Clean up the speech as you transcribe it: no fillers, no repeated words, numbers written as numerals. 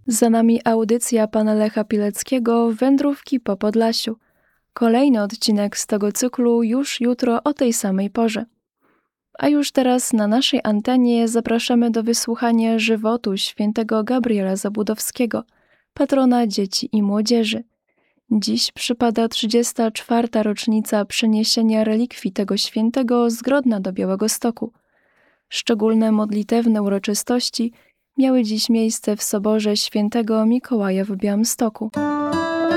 Za nami audycja pana Lecha Pileckiego Wędrówki po Podlasiu. Kolejny odcinek z tego cyklu już jutro o tej samej porze. A już teraz na naszej antenie zapraszamy do wysłuchania żywotu świętego Gabriela Zabudowskiego, patrona dzieci i młodzieży. Dziś przypada 34. rocznica przeniesienia relikwii tego świętego z Grodna do Białegostoku. Szczególne modlitewne uroczystości miały dziś miejsce w soborze świętego Mikołaja w Białymstoku.